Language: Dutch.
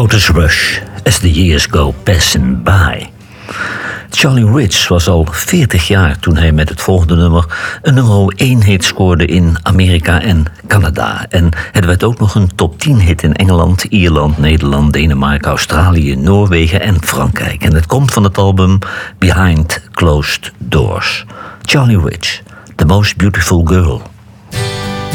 Otis Rush, As the Years Go Passing By. Charlie Rich was al 40 jaar toen hij met het volgende nummer een nummer 1 hit scoorde in Amerika en Canada. En het werd ook nog een top 10 hit in Engeland, Ierland, Nederland, Denemarken, Australië, Noorwegen en Frankrijk. En het komt van het album Behind Closed Doors. Charlie Rich, The Most Beautiful Girl.